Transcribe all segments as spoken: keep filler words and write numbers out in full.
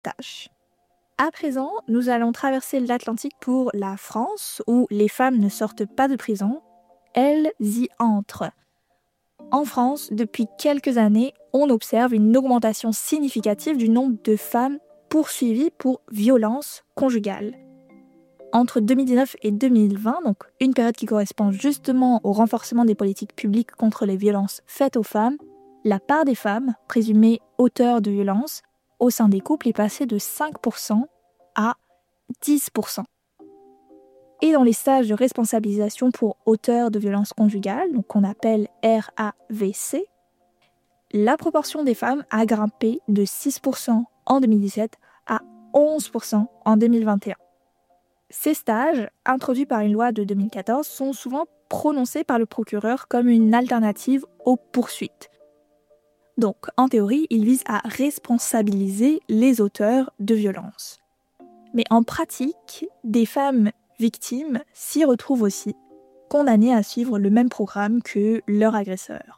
tâche. À présent, nous allons traverser l'Atlantique pour la France, où les femmes ne sortent pas de prison, elles y entrent. En France, depuis quelques années, on observe une augmentation significative du nombre de femmes poursuivies pour violences conjugales. Entre deux mille dix-neuf et deux mille vingt, donc une période qui correspond justement au renforcement des politiques publiques contre les violences faites aux femmes, la part des femmes présumées auteurs de violences au sein des couples est passée de cinq pour cent à dix pour cent. Et dans les stages de responsabilisation pour auteurs de violences conjugales, donc qu'on appelle R A V C, la proportion des femmes a grimpé de six pour cent en deux mille dix-sept à onze pour cent en deux mille vingt et un. Ces stages, introduits par une loi de deux mille quatorze, sont souvent prononcés par le procureur comme une alternative aux poursuites. Donc, en théorie, ils visent à responsabiliser les auteurs de violences. Mais en pratique, des femmes victimes s'y retrouvent aussi, condamnées à suivre le même programme que leur agresseur.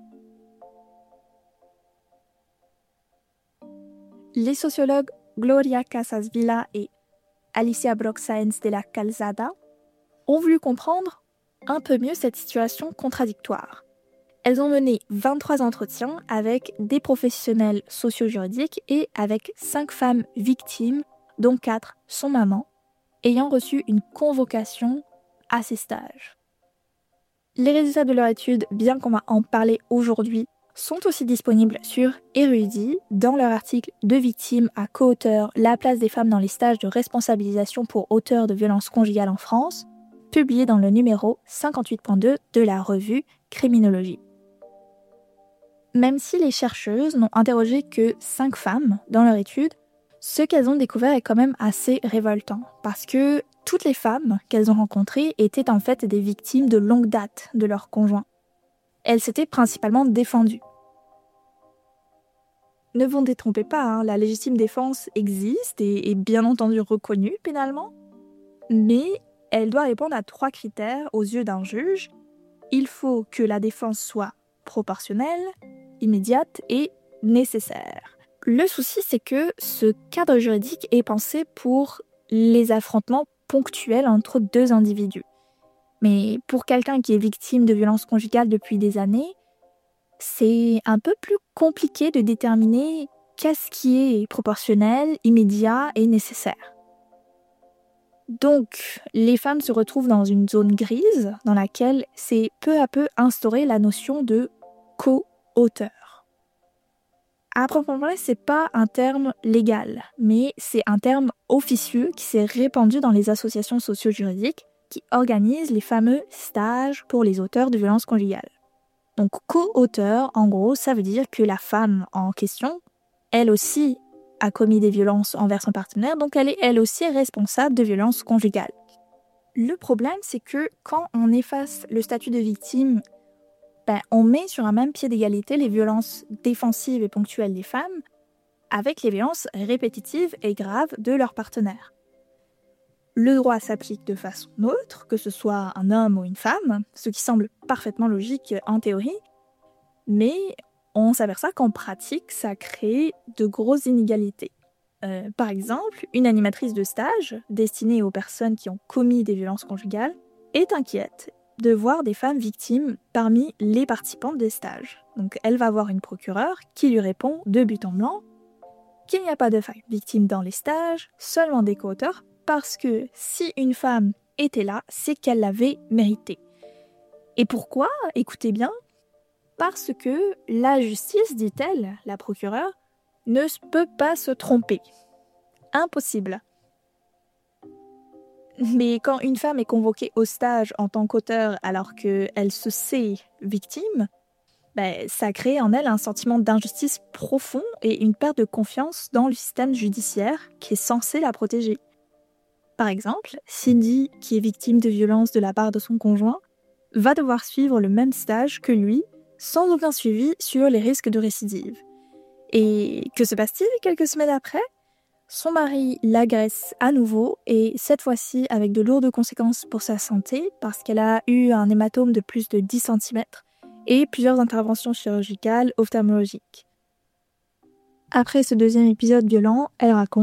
Les sociologues Gloria Casas Vila et Alicia Brock Sáenz de la Calzada ont voulu comprendre un peu mieux cette situation contradictoire. Elles ont mené vingt-trois entretiens avec des professionnels socio-juridiques et avec cinq femmes victimes, dont quatre sont mamans, ayant reçu une convocation à ces stages. Les résultats de leur étude, bien qu'on va en parler aujourd'hui, sont aussi disponibles sur Érudit, dans leur article de victimes à co-auteur La place des femmes dans les stages de responsabilisation pour auteurs de violences conjugales en France, publié dans le numéro cinquante-huit point deux de la revue Criminologie. Même si les chercheuses n'ont interrogé que cinq femmes dans leur étude, ce qu'elles ont découvert est quand même assez révoltant, parce que toutes les femmes qu'elles ont rencontrées étaient en fait des victimes de longue date de leur conjoint. Elles s'étaient principalement défendues. Ne vous détrompez pas, hein, la légitime défense existe et est bien entendu reconnue pénalement, mais elle doit répondre à trois critères aux yeux d'un juge. Il faut que la défense soit proportionnelle, immédiate et nécessaire. Le souci, c'est que ce cadre juridique est pensé pour les affrontements ponctuels entre deux individus. Mais pour quelqu'un qui est victime de violences conjugales depuis des années, c'est un peu plus compliqué de déterminer qu'est-ce qui est proportionnel, immédiat et nécessaire. Donc, les femmes se retrouvent dans une zone grise dans laquelle s'est peu à peu instaurée la notion de co-auteur. À proprement parler, c'est pas un terme légal, mais c'est un terme officieux qui s'est répandu dans les associations socio-juridiques qui organisent les fameux stages pour les auteurs de violences conjugales. Donc, co-auteur, en gros, ça veut dire que la femme en question, elle aussi, a commis des violences envers son partenaire, donc elle est elle aussi responsable de violences conjugales. Le problème, c'est que quand on efface le statut de victime, ben, on met sur un même pied d'égalité les violences défensives et ponctuelles des femmes avec les violences répétitives et graves de leur partenaire. Le droit s'applique de façon neutre, que ce soit un homme ou une femme, ce qui semble parfaitement logique en théorie, mais on s'aperçoit qu'en pratique, ça crée de grosses inégalités. Euh, par exemple, une animatrice de stage, destinée aux personnes qui ont commis des violences conjugales, est inquiète de voir des femmes victimes parmi les participantes des stages. Donc elle va voir une procureure qui lui répond de but en blanc qu'il n'y a pas de femmes victimes dans les stages, seulement des co-auteurs, parce que si une femme était là, c'est qu'elle l'avait mérité. Et pourquoi ? Écoutez bien, parce que la justice, dit-elle, la procureure, ne peut pas se tromper. Impossible. Mais quand une femme est convoquée au stage en tant qu'auteur alors qu'elle se sait victime, ben, ça crée en elle un sentiment d'injustice profond et une perte de confiance dans le système judiciaire qui est censé la protéger. Par exemple, Cindy, qui est victime de violences de la part de son conjoint, va devoir suivre le même stage que lui, sans aucun suivi sur les risques de récidive. Et que se passe-t-il quelques semaines après ? Son mari l'agresse à nouveau, et cette fois-ci avec de lourdes conséquences pour sa santé, parce qu'elle a eu un hématome de plus de dix centimètres et plusieurs interventions chirurgicales ophtalmologiques. Après ce deuxième épisode violent, elle raconte